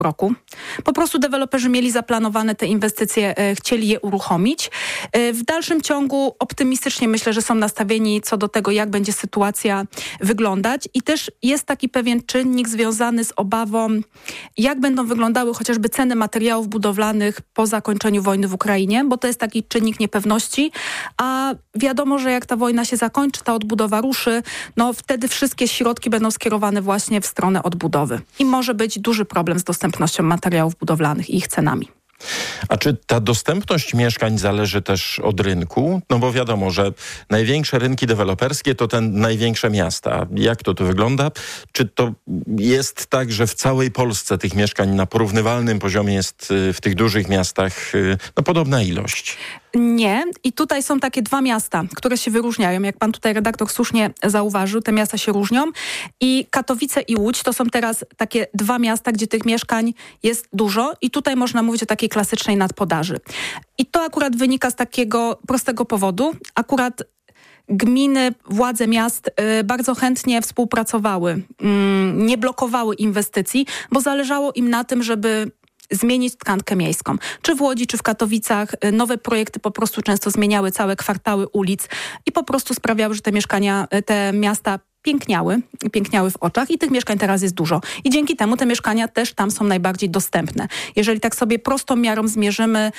roku. Po prostu deweloperzy mieli zaplanowane te inwestycje, chcieli je uruchomić. W dalszym ciągu optymistycznie myślę, że są nastawieni co do tego, jak będzie sytuacja wyglądać i też jest taki pewien czynnik związany z obawą, jak będą wyglądały chociażby ceny materiałów budowlanych po zakończeniu wojny w Ukrainie, bo to jest taki czynnik niepewności, a wiadomo, że jak ta wojna się zakończy, ta odbudowa ruszy, no wtedy wszystkie środki będą skierowane właśnie w stronę odbudowy i może być duży problem z dostępnością materiałów budowlanych i ich cenami. A czy ta dostępność mieszkań zależy też od rynku? No bo wiadomo, że największe rynki deweloperskie to te największe miasta. Jak to tu wygląda? Czy to jest tak, że w całej Polsce tych mieszkań na porównywalnym poziomie jest w tych dużych miastach podobna ilość? Nie. I tutaj są takie dwa miasta, które się wyróżniają. Jak pan tutaj redaktor słusznie zauważył, te miasta się różnią. I Katowice i Łódź to są teraz takie dwa miasta, gdzie tych mieszkań jest dużo. I tutaj można mówić o takiej klasycznej nadpodaży. I to akurat wynika z takiego prostego powodu. Akurat gminy, władze miast bardzo chętnie współpracowały, nie blokowały inwestycji, bo zależało im na tym, żeby zmienić tkankę miejską. Czy w Łodzi, czy w Katowicach nowe projekty po prostu zmieniały całe kwartały ulic i po prostu sprawiały, że te miasta piękniały w oczach i tych mieszkań teraz jest dużo. I dzięki temu te mieszkania też tam są najbardziej dostępne. Jeżeli tak sobie prostą miarą zmierzymy,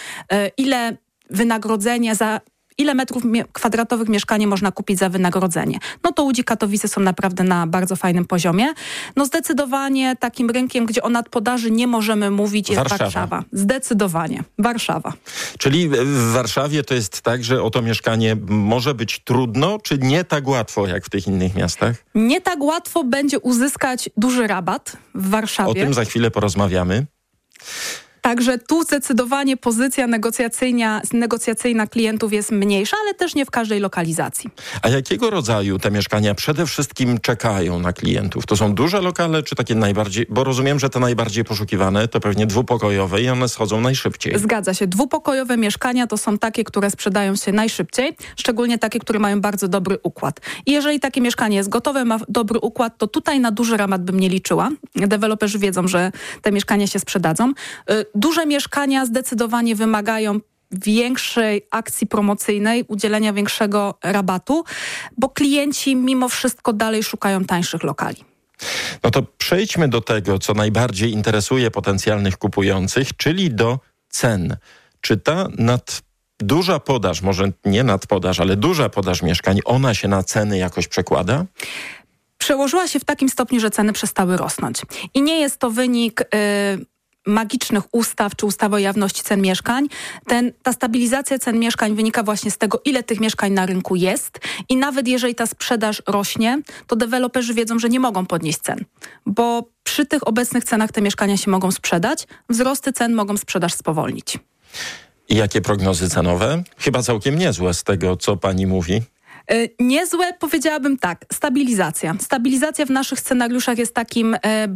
ile metrów kwadratowych mieszkanie można kupić za wynagrodzenie. No to Łódź i Katowice są naprawdę na bardzo fajnym poziomie. No zdecydowanie takim rynkiem, gdzie o nadpodaży nie możemy mówić, jest Warszawa. Zdecydowanie. Warszawa. Czyli w Warszawie to jest tak, że o to mieszkanie może być trudno, czy nie tak łatwo jak w tych innych miastach? Nie tak łatwo będzie uzyskać duży rabat w Warszawie. O tym za chwilę porozmawiamy. Także tu zdecydowanie pozycja negocjacyjna klientów jest mniejsza, ale też nie w każdej lokalizacji. A jakiego rodzaju te mieszkania przede wszystkim czekają na klientów? To są duże lokale, czy takie najbardziej, bo rozumiem, że te najbardziej poszukiwane to pewnie dwupokojowe i one schodzą najszybciej. Zgadza się. Dwupokojowe mieszkania to są takie, które sprzedają się najszybciej, szczególnie takie, które mają bardzo dobry układ. I jeżeli takie mieszkanie jest gotowe, ma dobry układ, to tutaj na duży rabat bym nie liczyła. Deweloperzy wiedzą, że te mieszkania się sprzedadzą. Duże mieszkania zdecydowanie wymagają większej akcji promocyjnej, udzielenia większego rabatu, bo klienci mimo wszystko dalej szukają tańszych lokali. No to przejdźmy do tego, co najbardziej interesuje potencjalnych kupujących, czyli do cen. Czy ta duża podaż, może nie nadpodaż, ale duża podaż mieszkań, ona się na ceny jakoś przekłada? Przełożyła się w takim stopniu, że ceny przestały rosnąć. I nie jest to wynik magicznych ustaw czy ustawy o jawności cen mieszkań. Ta stabilizacja cen mieszkań wynika właśnie z tego, ile tych mieszkań na rynku jest i nawet jeżeli ta sprzedaż rośnie, to deweloperzy wiedzą, że nie mogą podnieść cen, bo przy tych obecnych cenach te mieszkania się mogą sprzedać, wzrosty cen mogą sprzedaż spowolnić. I jakie prognozy cenowe? Chyba całkiem niezłe z tego, co pani mówi. Niezłe, powiedziałabym tak, stabilizacja. Stabilizacja w naszych scenariuszach jest takim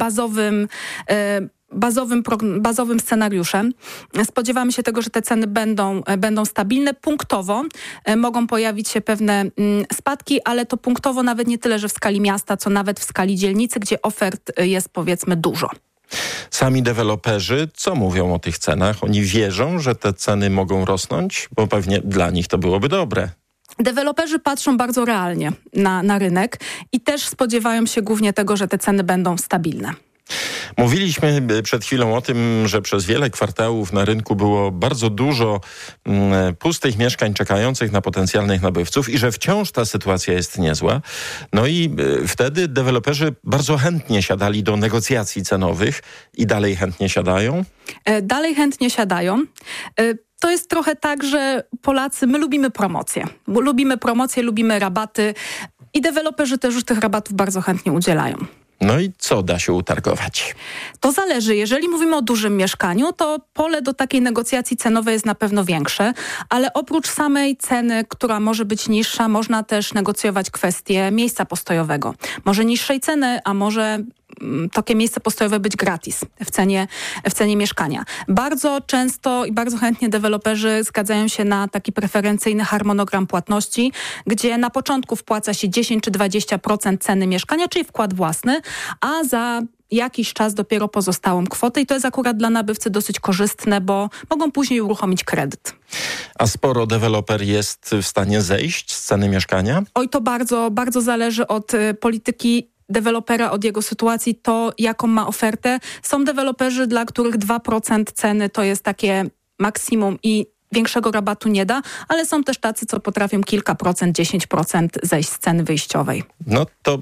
bazowym scenariuszem. Spodziewamy się tego, że te ceny będą stabilne. Punktowo mogą pojawić się pewne spadki, ale to punktowo nawet nie tyle, że w skali miasta, co nawet w skali dzielnicy, gdzie ofert jest powiedzmy dużo. Sami deweloperzy co mówią o tych cenach? Oni wierzą, że te ceny mogą rosnąć? Bo pewnie dla nich to byłoby dobre. Deweloperzy patrzą bardzo realnie na rynek i też spodziewają się głównie tego, że te ceny będą stabilne. Mówiliśmy przed chwilą o tym, że przez wiele kwartałów na rynku było bardzo dużo pustych mieszkań czekających na potencjalnych nabywców i że wciąż ta sytuacja jest niezła. No i wtedy deweloperzy bardzo chętnie siadali do negocjacji cenowych i dalej chętnie siadają? Dalej chętnie siadają. To jest trochę tak, że Polacy, my lubimy promocje. Lubimy rabaty i deweloperzy też już tych rabatów bardzo chętnie udzielają. No i co da się utargować? To zależy. Jeżeli mówimy o dużym mieszkaniu, to pole do takiej negocjacji cenowej jest na pewno większe, ale oprócz samej ceny, która może być niższa, można też negocjować kwestię miejsca postojowego. Może niższej ceny, a może takie miejsce postojowe być gratis w cenie mieszkania. Bardzo często i bardzo chętnie deweloperzy zgadzają się na taki preferencyjny harmonogram płatności, gdzie na początku wpłaca się 10 czy 20% ceny mieszkania, czyli wkład własny, a za jakiś czas dopiero pozostałą kwotę i to jest akurat dla nabywcy dosyć korzystne, bo mogą później uruchomić kredyt. A sporo deweloper jest w stanie zejść z ceny mieszkania? Oj, to bardzo, bardzo zależy od polityki dewelopera, od jego sytuacji, to jaką ma ofertę. Są deweloperzy, dla których 2% ceny to jest takie maksimum i większego rabatu nie da, ale są też tacy, co potrafią kilka procent, 10% zejść z ceny wyjściowej. No to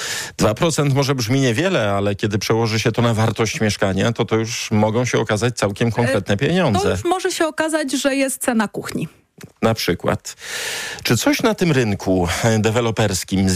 2% może brzmi niewiele, ale kiedy przełoży się to na wartość mieszkania, to już mogą się okazać całkiem konkretne pieniądze. To już może się okazać, że jest cena kuchni. Na przykład. Czy coś na tym rynku deweloperskim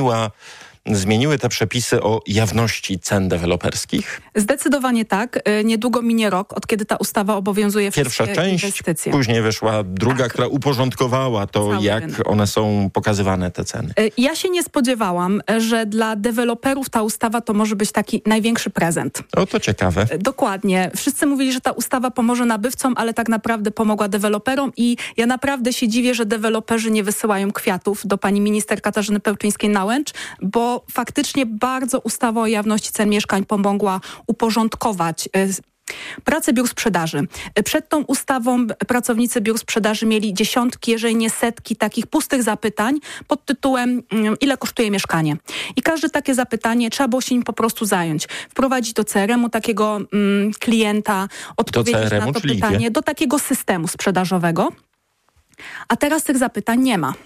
zmieniły te przepisy o jawności cen deweloperskich? Zdecydowanie tak. Niedługo minie rok, od kiedy ta ustawa obowiązuje Pierwsza wszystkie część, inwestycje. Później wyszła druga, która uporządkowała to, Cały jak rynek. one są pokazywane, te ceny. Ja się nie spodziewałam, że dla deweloperów ta ustawa to może być taki największy prezent. O, to ciekawe. Dokładnie. Wszyscy mówili, że ta ustawa pomoże nabywcom, ale tak naprawdę pomogła deweloperom i ja naprawdę się dziwię, że deweloperzy nie wysyłają kwiatów do pani minister Katarzyny Pełczyńskiej-Nałęcz, bo faktycznie bardzo ustawa o jawności cen mieszkań pomogła uporządkować pracę biur sprzedaży. Przed tą ustawą pracownicy biur sprzedaży mieli dziesiątki, jeżeli nie setki takich pustych zapytań pod tytułem ile kosztuje mieszkanie. I każde takie zapytanie trzeba było się nim po prostu zająć. Wprowadzić do CRM-u takiego klienta, odpowiedzieć na to pytanie, do takiego systemu sprzedażowego. A teraz tych zapytań nie ma.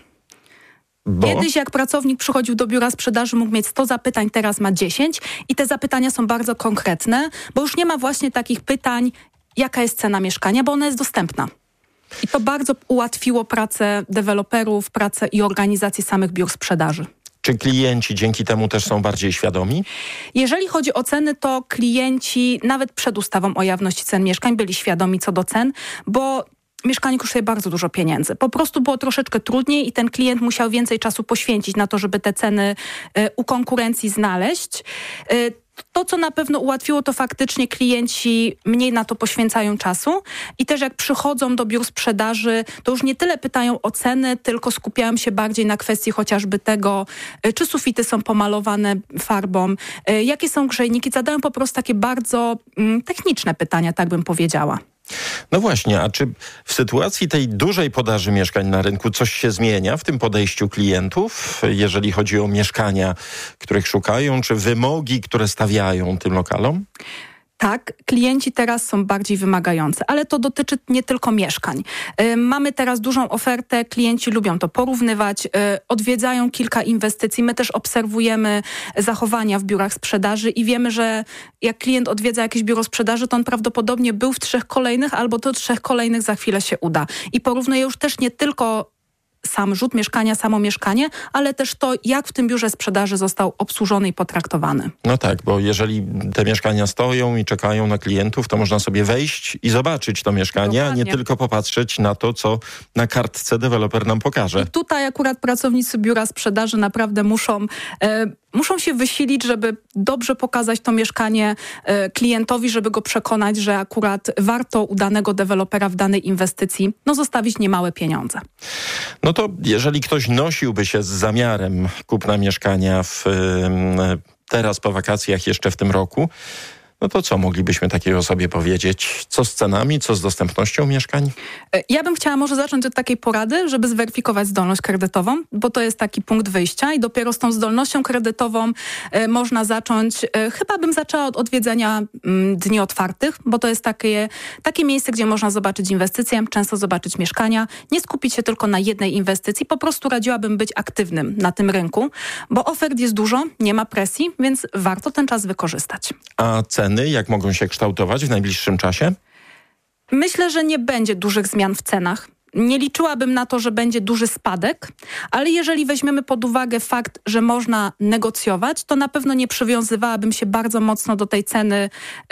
Kiedyś jak pracownik przychodził do biura sprzedaży, mógł mieć 100 zapytań, teraz ma 10 i te zapytania są bardzo konkretne, bo już nie ma właśnie takich pytań, jaka jest cena mieszkania, bo ona jest dostępna. I to bardzo ułatwiło pracę deweloperów, pracę i organizację samych biur sprzedaży. Czy klienci dzięki temu też są bardziej świadomi? Jeżeli chodzi o ceny, to klienci nawet przed ustawą o jawności cen mieszkań byli świadomi co do cen, bo mieszkanie kosztuje bardzo dużo pieniędzy. Po prostu było troszeczkę trudniej i ten klient musiał więcej czasu poświęcić na to, żeby te ceny u konkurencji znaleźć. To, co na pewno ułatwiło, to faktycznie klienci mniej na to poświęcają czasu i też jak przychodzą do biur sprzedaży, to już nie tyle pytają o ceny, tylko skupiają się bardziej na kwestii chociażby tego, czy sufity są pomalowane farbą, jakie są grzejniki. Zadają po prostu takie bardzo techniczne pytania, tak bym powiedziała. No właśnie, a czy w sytuacji tej dużej podaży mieszkań na rynku coś się zmienia w tym podejściu klientów, jeżeli chodzi o mieszkania, których szukają, czy wymogi, które stawiają tym lokalom? Tak, klienci teraz są bardziej wymagający, ale to dotyczy nie tylko mieszkań. Mamy teraz dużą ofertę, klienci lubią to porównywać, odwiedzają kilka inwestycji. My też obserwujemy zachowania w biurach sprzedaży i wiemy, że jak klient odwiedza jakieś biuro sprzedaży, to on prawdopodobnie był w 3 kolejnych albo do 3 kolejnych za chwilę się uda. I porównuje już też nie tylko sam rzut mieszkania, samo mieszkanie, ale też to, jak w tym biurze sprzedaży został obsłużony i potraktowany. No tak, bo jeżeli te mieszkania stoją i czekają na klientów, to można sobie wejść i zobaczyć to mieszkanie, Dokładnie. a nie tylko popatrzeć na to, co na kartce deweloper nam pokaże. I tutaj akurat pracownicy biura sprzedaży naprawdę muszą się wysilić, żeby dobrze pokazać to mieszkanie klientowi, żeby go przekonać, że akurat warto u danego dewelopera w danej inwestycji zostawić niemałe pieniądze. No to jeżeli ktoś nosiłby się z zamiarem kupna mieszkania teraz po wakacjach jeszcze w tym roku, no to co moglibyśmy takiej osobie powiedzieć? Co z cenami, co z dostępnością mieszkań? Ja bym chciała może zacząć od takiej porady, żeby zweryfikować zdolność kredytową, bo to jest taki punkt wyjścia i dopiero z tą zdolnością kredytową można zacząć. Chyba bym zaczęła od odwiedzenia dni otwartych, bo to jest takie miejsce, gdzie można zobaczyć inwestycje, często zobaczyć mieszkania, nie skupić się tylko na jednej inwestycji. Po prostu radziłabym być aktywnym na tym rynku, bo ofert jest dużo, nie ma presji, więc warto ten czas wykorzystać. A ceny, jak mogą się kształtować w najbliższym czasie? Myślę, że nie będzie dużych zmian w cenach. Nie liczyłabym na to, że będzie duży spadek, ale jeżeli weźmiemy pod uwagę fakt, że można negocjować, to na pewno nie przywiązywałabym się bardzo mocno do tej ceny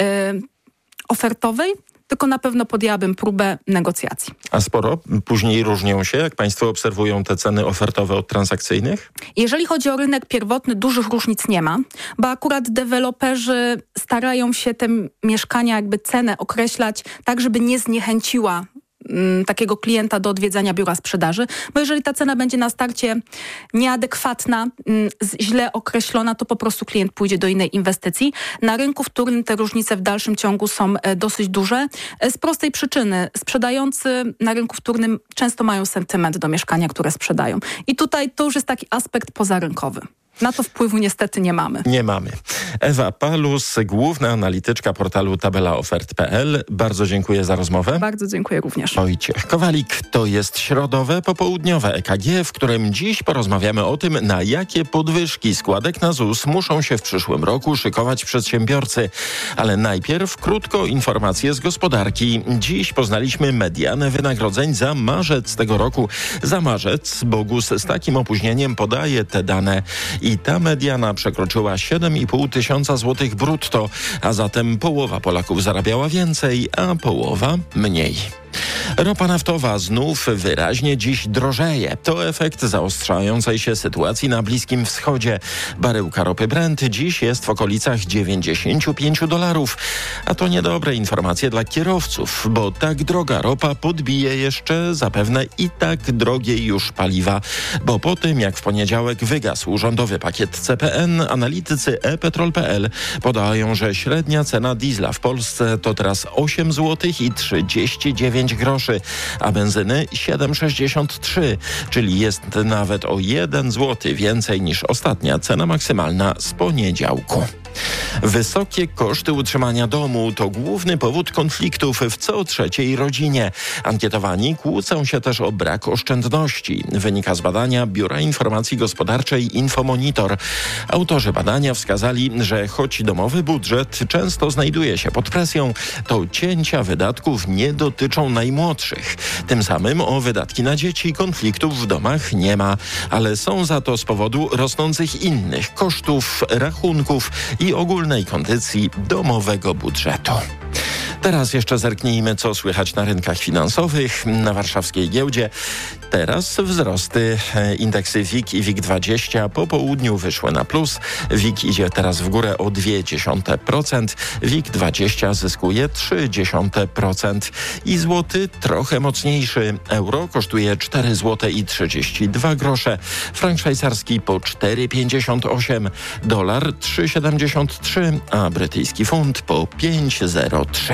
ofertowej, tylko na pewno podjęłabym próbę negocjacji. A sporo później różnią się, jak państwo obserwują te ceny ofertowe od transakcyjnych? Jeżeli chodzi o rynek pierwotny, dużych różnic nie ma, bo akurat deweloperzy starają się te mieszkania, jakby cenę określać tak, żeby nie zniechęciła takiego klienta do odwiedzania biura sprzedaży, bo jeżeli ta cena będzie na starcie nieadekwatna, źle określona, to po prostu klient pójdzie do innej inwestycji. Na rynku wtórnym te różnice w dalszym ciągu są dosyć duże. Z prostej przyczyny sprzedający na rynku wtórnym często mają sentyment do mieszkania, które sprzedają. I tutaj to już jest taki aspekt pozarynkowy. Na to wpływu niestety nie mamy. Nie mamy. Ewa Palus, główna analityczka portalu tabelaofert.pl. Bardzo dziękuję za rozmowę. Bardzo dziękuję również. Wojciech Kowalik, to jest środowe, popołudniowe EKG, w którym dziś porozmawiamy o tym, na jakie podwyżki składek na ZUS muszą się w przyszłym roku szykować przedsiębiorcy. Ale najpierw krótko informacje z gospodarki. Dziś poznaliśmy medianę wynagrodzeń za marzec tego roku. Za marzec BOGUS z takim opóźnieniem podaje te dane. I ta mediana przekroczyła 7,5 tysiąca złotych brutto, a zatem połowa Polaków zarabiała więcej, a połowa mniej. Ropa naftowa znów wyraźnie dziś drożeje. To efekt zaostrzającej się sytuacji na Bliskim Wschodzie. Baryłka ropy Brent dziś jest w okolicach $95. A to niedobre informacje dla kierowców, bo tak droga ropa podbije jeszcze zapewne i tak drogie już paliwa. Bo po tym, jak w poniedziałek wygasł rządowy pakiet CPN, analitycy ePetrol.pl podają, że średnia cena diesla w Polsce to teraz 8 zł i 39 groszy, a benzyny 7,63, czyli jest nawet o 1 zł więcej niż ostatnia cena maksymalna z poniedziałku. Wysokie koszty utrzymania domu to główny powód konfliktów w co trzeciej rodzinie. Ankietowani kłócą się też o brak oszczędności. Wynika z badania Biura Informacji Gospodarczej Infomonitor. Autorzy badania wskazali, że choć domowy budżet często znajduje się pod presją, to cięcia wydatków nie dotyczą najmłodszych. Tym samym o wydatki na dzieci konfliktów w domach nie ma, ale są za to z powodu rosnących innych kosztów, rachunków i ogólnej kondycji domowego budżetu. Teraz jeszcze zerknijmy, co słychać na rynkach finansowych. Na warszawskiej giełdzie teraz wzrosty. Indeksy WIG i WIG20 po południu wyszły na plus. WIG idzie teraz w górę o 0,2%. WIG20 zyskuje 0,3%. I złoty trochę mocniejszy. Euro kosztuje 4 zł i 32 grosze. Frank szwajcarski po 4,58. Dolar 3,73, a brytyjski funt po 5,03.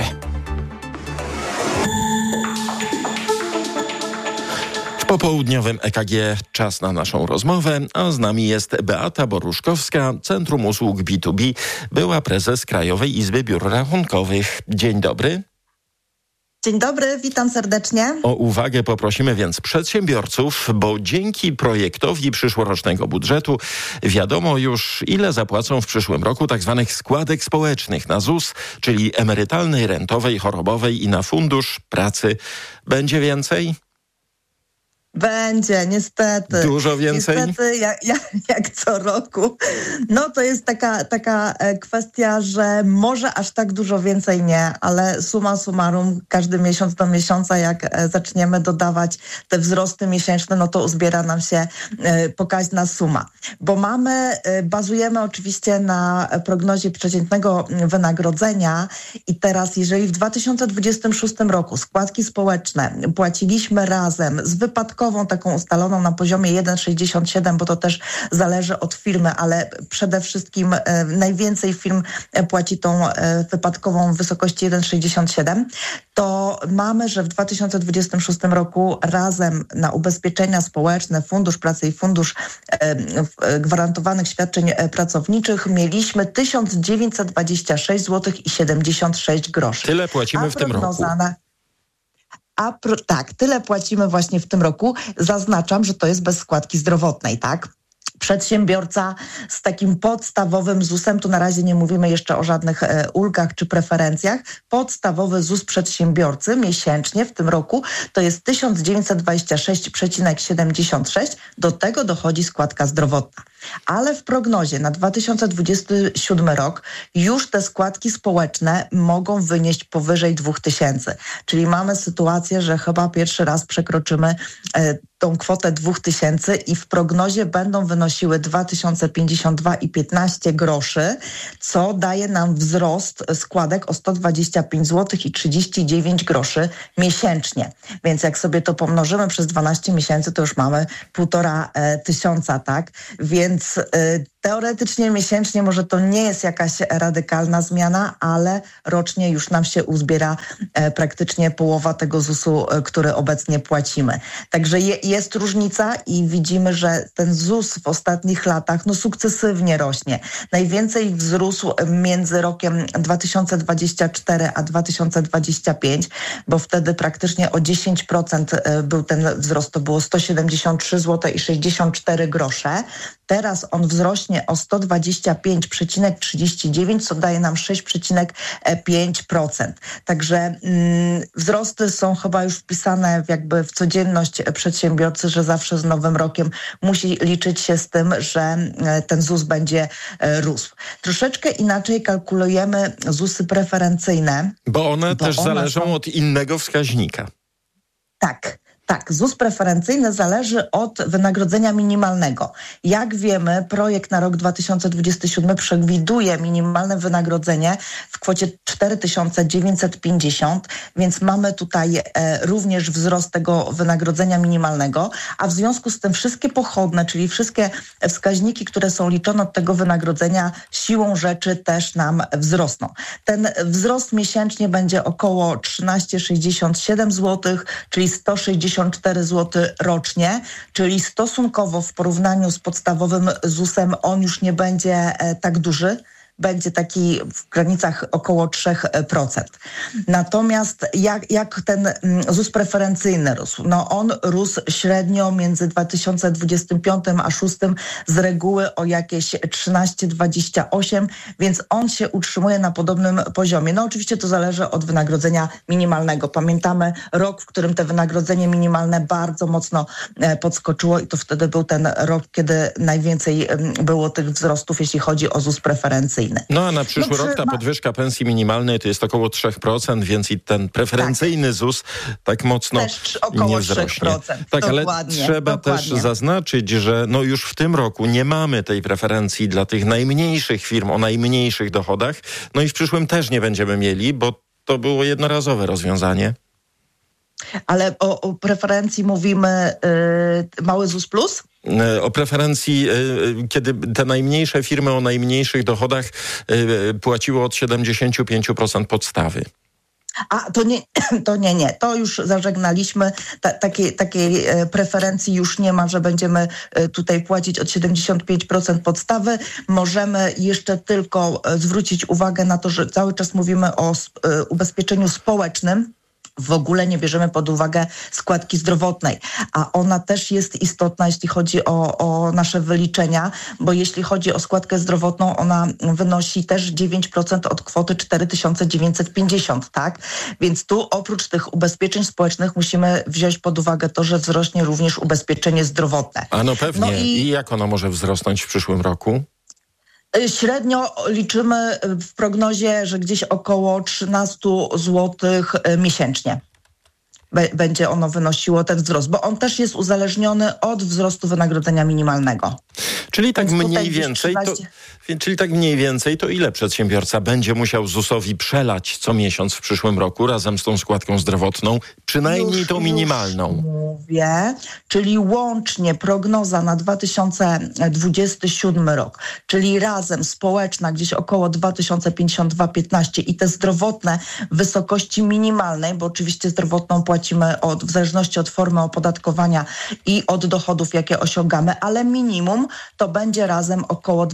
W popołudniowym EKG czas na naszą rozmowę, a z nami jest Beata Boruszkowska, Centrum Usług B2B, była prezes Krajowej Izby Biur Rachunkowych. Dzień dobry. Dzień dobry, witam serdecznie. O uwagę poprosimy więc przedsiębiorców, bo dzięki projektowi przyszłorocznego budżetu wiadomo już, ile zapłacą w przyszłym roku tzw. składek społecznych na ZUS, czyli emerytalnej, rentowej, chorobowej i na Fundusz Pracy. Będzie więcej? Będzie, niestety. Dużo więcej? Niestety, jak co roku. No to jest taka kwestia, że może aż tak dużo więcej nie, ale summa summarum, każdy miesiąc do miesiąca, jak zaczniemy dodawać te wzrosty miesięczne, no to uzbiera nam się pokaźna suma. Bo bazujemy oczywiście na prognozie przeciętnego wynagrodzenia i teraz, jeżeli w 2026 roku składki społeczne płaciliśmy razem z wypadkową taką ustaloną na poziomie 1,67, bo to też zależy od firmy, ale przede wszystkim najwięcej firm płaci tą wypadkową w wysokości 1,67, to mamy, że w 2026 roku razem na ubezpieczenia społeczne, Fundusz Pracy i Fundusz Gwarantowanych Świadczeń Pracowniczych mieliśmy 1926 zł i 76 groszy. Tyle płacimy w tym roku. Tak, tyle płacimy właśnie w tym roku. Zaznaczam, że to jest bez składki zdrowotnej, tak? Przedsiębiorca z takim podstawowym ZUS-em, tu na razie nie mówimy jeszcze o żadnych ulgach czy preferencjach, podstawowy ZUS przedsiębiorcy miesięcznie w tym roku to jest 1926,76, do tego dochodzi składka zdrowotna. Ale w prognozie na 2027 rok już te składki społeczne mogą wynieść powyżej 2000. Czyli mamy sytuację, że chyba pierwszy raz przekroczymy tą kwotę 2000 i w prognozie będą wynosiły 2052,15 groszy, co daje nam wzrost składek o 125 zł i 39 groszy miesięcznie. Więc jak sobie to pomnożymy przez 12 miesięcy, to już mamy 1500, tak? Więc teoretycznie miesięcznie może to nie jest jakaś radykalna zmiana, ale rocznie już nam się uzbiera praktycznie połowa tego ZUS-u, który obecnie płacimy. Także jest różnica i widzimy, że ten ZUS w ostatnich latach sukcesywnie rośnie. Najwięcej wzrósł między rokiem 2024 a 2025, bo wtedy praktycznie o 10% był ten wzrost, to było 173 zł i 64 grosze. Teraz on wzrośnie o 125,39, co daje nam 6,5%. Także wzrosty są chyba już wpisane jakby w codzienność przedsiębiorcy, że zawsze z nowym rokiem musi liczyć się z tym, że ten ZUS będzie rósł. Troszeczkę inaczej kalkulujemy ZUS-y preferencyjne. Bo one też zależą od innego wskaźnika. Tak, ZUS preferencyjny zależy od wynagrodzenia minimalnego. Jak wiemy, projekt na rok 2027 przewiduje minimalne wynagrodzenie w kwocie 4950, więc mamy tutaj również wzrost tego wynagrodzenia minimalnego, a w związku z tym wszystkie pochodne, czyli wszystkie wskaźniki, które są liczone od tego wynagrodzenia, siłą rzeczy też nam wzrosną. Ten wzrost miesięcznie będzie około 13,67 zł, czyli 164 zł rocznie, czyli stosunkowo w porównaniu z podstawowym ZUS-em on już nie będzie tak duży. Będzie taki w granicach około 3%. Natomiast jak ten ZUS preferencyjny rósł? On rósł średnio między 2025 a 2026 z reguły o jakieś 13,28, więc on się utrzymuje na podobnym poziomie. Oczywiście to zależy od wynagrodzenia minimalnego. Pamiętamy rok, w którym to wynagrodzenie minimalne bardzo mocno podskoczyło i to wtedy był ten rok, kiedy najwięcej było tych wzrostów, jeśli chodzi o ZUS preferencyjny. A na przyszły rok ta podwyżka pensji minimalnej to jest około 3%, więc i ten preferencyjny ZUS tak mocno też około nie wzrośnie. 3%. Tak, ale trzeba też zaznaczyć, że już w tym roku nie mamy tej preferencji dla tych najmniejszych firm o najmniejszych dochodach. I w przyszłym też nie będziemy mieli, bo to było jednorazowe rozwiązanie. Ale o preferencji mówimy mały ZUS plus? O preferencji, kiedy te najmniejsze firmy o najmniejszych dochodach płaciły od 75% podstawy. To nie. To już zażegnaliśmy. Takiej preferencji już nie ma, że będziemy tutaj płacić od 75% podstawy. Możemy jeszcze tylko zwrócić uwagę na to, że cały czas mówimy o ubezpieczeniu społecznym. W ogóle nie bierzemy pod uwagę składki zdrowotnej, a ona też jest istotna, jeśli chodzi o nasze wyliczenia, bo jeśli chodzi o składkę zdrowotną, ona wynosi też 9% od kwoty 4950, tak? Więc tu oprócz tych ubezpieczeń społecznych musimy wziąć pod uwagę to, że wzrośnie również ubezpieczenie zdrowotne. Pewnie. I jak ono może wzrosnąć w przyszłym roku? Średnio liczymy w prognozie, że gdzieś około 13 zł miesięcznie będzie ono wynosiło ten wzrost, bo on też jest uzależniony od wzrostu wynagrodzenia minimalnego. Czyli tak mniej więcej to ile przedsiębiorca będzie musiał ZUS-owi przelać co miesiąc w przyszłym roku razem z tą składką zdrowotną, przynajmniej tą minimalną? Mówię, czyli łącznie prognoza na 2027 rok, czyli razem społeczna gdzieś około 2052,15 i te zdrowotne w wysokości minimalnej, bo oczywiście zdrowotną płacimy w zależności od formy opodatkowania i od dochodów, jakie osiągamy, ale minimum to będzie razem około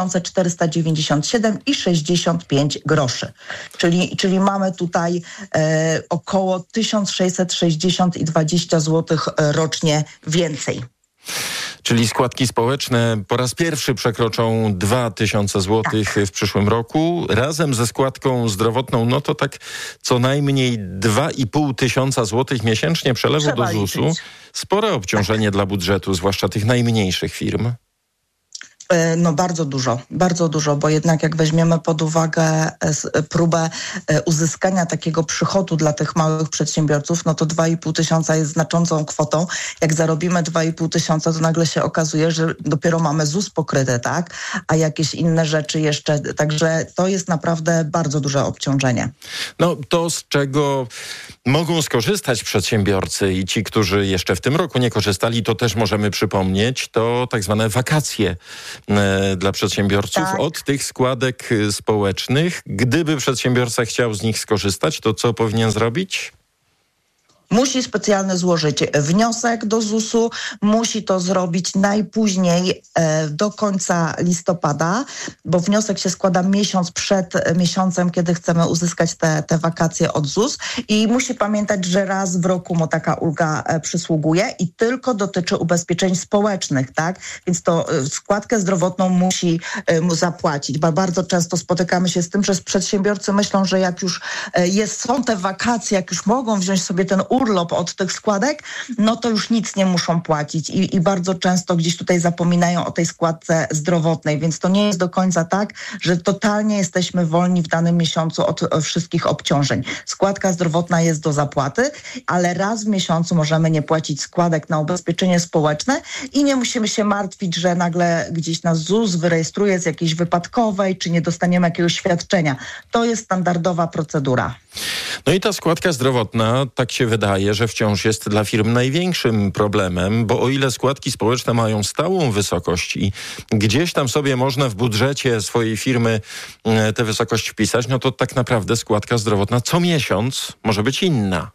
2497,65 groszy. Czyli mamy tutaj około 1660,20 zł rocznie więcej. Czyli składki społeczne po raz pierwszy przekroczą 2000 zł w przyszłym roku. Razem ze składką zdrowotną, to tak co najmniej 2500 zł miesięcznie przelewu do ZUS-u. Spore obciążenie dla budżetu, zwłaszcza tych najmniejszych firm. No bardzo dużo, bo jednak jak weźmiemy pod uwagę próbę uzyskania takiego przychodu dla tych małych przedsiębiorców, no to 2,5 tysiąca jest znaczącą kwotą. Jak zarobimy 2,5 tysiąca, to nagle się okazuje, że dopiero mamy ZUS pokryte, tak? A jakieś inne rzeczy jeszcze. Także to jest naprawdę bardzo duże obciążenie. No to z czego mogą skorzystać przedsiębiorcy i ci, którzy jeszcze w tym roku nie korzystali, to też możemy przypomnieć, to tak zwane wakacje dla przedsiębiorców od tych składek społecznych. Gdyby przedsiębiorca chciał z nich skorzystać, to co powinien zrobić? Musi specjalnie złożyć wniosek do ZUS-u, musi to zrobić najpóźniej do końca listopada, bo wniosek się składa miesiąc przed miesiącem, kiedy chcemy uzyskać te wakacje od ZUS i musi pamiętać, że raz w roku mu taka ulga przysługuje i tylko dotyczy ubezpieczeń społecznych, tak? Więc to składkę zdrowotną musi mu zapłacić, bo bardzo często spotykamy się z tym, że przedsiębiorcy myślą, że jak już są te wakacje, jak już mogą wziąć sobie ten urlop od tych składek, no to już nic nie muszą płacić i bardzo często gdzieś tutaj zapominają o tej składce zdrowotnej, więc to nie jest do końca tak, że totalnie jesteśmy wolni w danym miesiącu od wszystkich obciążeń. Składka zdrowotna jest do zapłaty, ale raz w miesiącu możemy nie płacić składek na ubezpieczenie społeczne i nie musimy się martwić, że nagle gdzieś nas ZUS wyrejestruje z jakiejś wypadkowej, czy nie dostaniemy jakiegoś świadczenia. To jest standardowa procedura. No i ta składka zdrowotna, tak się wydaje, że wciąż jest dla firm największym problemem, bo o ile składki społeczne mają stałą wysokość i gdzieś tam sobie można w budżecie swojej firmy tę wysokość wpisać, no to tak naprawdę składka zdrowotna co miesiąc może być inna.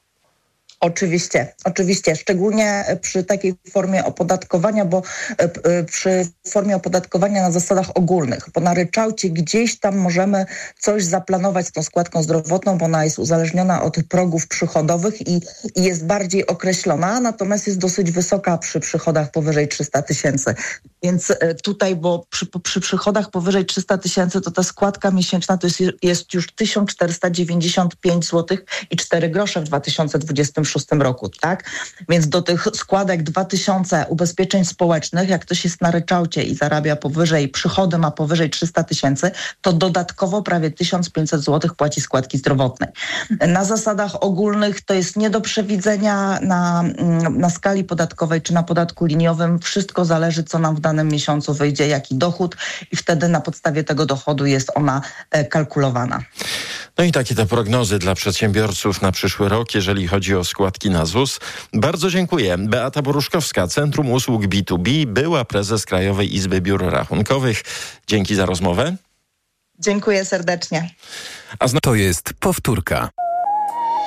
Oczywiście, szczególnie przy takiej formie opodatkowania, bo przy formie opodatkowania na zasadach ogólnych, bo na ryczałcie gdzieś tam możemy coś zaplanować z tą składką zdrowotną, bo ona jest uzależniona od progów przychodowych i jest bardziej określona, natomiast jest dosyć wysoka przy przychodach powyżej 300 tysięcy. Więc tutaj, bo przy przychodach powyżej 300 tysięcy, to ta składka miesięczna to jest już 1495 zł i 4 grosze w 2026 roku, tak? Więc do tych składek 2000 ubezpieczeń społecznych, jak ktoś jest na ryczałcie i zarabia powyżej, przychody ma powyżej 300 tysięcy, to dodatkowo prawie 1500 zł płaci składki zdrowotnej. Na zasadach ogólnych to jest nie do przewidzenia na skali podatkowej czy na podatku liniowym. Wszystko zależy, co nam w danym miesiącu wyjdzie, jaki dochód i wtedy na podstawie tego dochodu jest ona kalkulowana. No i takie te prognozy dla przedsiębiorców na przyszły rok, jeżeli chodzi o składki na ZUS. Bardzo dziękuję. Beata Boruszkowska, Centrum Usług B2B, była prezes Krajowej Izby Biur Rachunkowych. Dzięki za rozmowę. Dziękuję serdecznie. To jest powtórka.